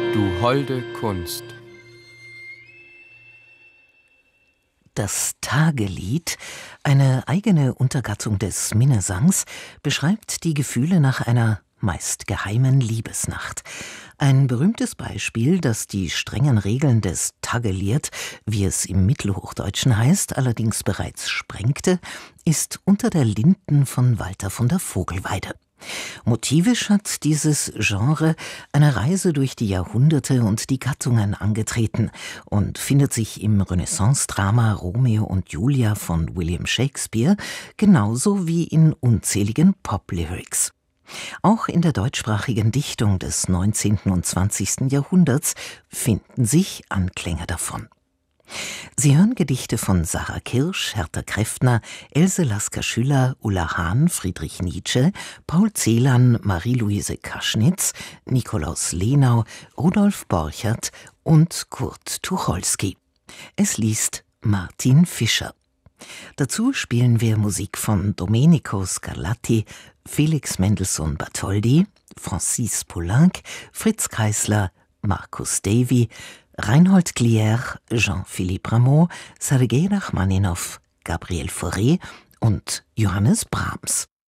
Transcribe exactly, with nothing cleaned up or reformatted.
Du holde Kunst. Das Tagelied, eine eigene Untergattung des Minnesangs, beschreibt die Gefühle nach einer meist geheimen Liebesnacht. Ein berühmtes Beispiel, das die strengen Regeln des Tagelied, wie es im Mittelhochdeutschen heißt, allerdings bereits sprengte, ist Unter der Linden von Walter von der Vogelweide. Motivisch hat dieses Genre eine Reise durch die Jahrhunderte und die Gattungen angetreten und findet sich im Renaissance-Drama Romeo und Julia von William Shakespeare genauso wie in unzähligen Pop-Lyrics. Auch in der deutschsprachigen Dichtung des neunzehnten und zwanzigsten Jahrhunderts finden sich Anklänge davon. Sie hören Gedichte von Sarah Kirsch, Hertha Kräftner, Else Lasker-Schüller, Ulla Hahn, Friedrich Nietzsche, Paul Celan, Marie-Louise Kaschnitz, Nikolaus Lenau, Rudolf Borchert und Kurt Tucholsky. Es liest Martin Fischer. Dazu spielen wir Musik von Domenico Scarlatti, Felix Mendelssohn Bartholdy, Francis Poulenc, Fritz Kreisler, Marcus Davy, Reinhold Glier, Jean-Philippe Rameau, Sergei Rachmaninow, Gabriel Fauré und Johannes Brahms.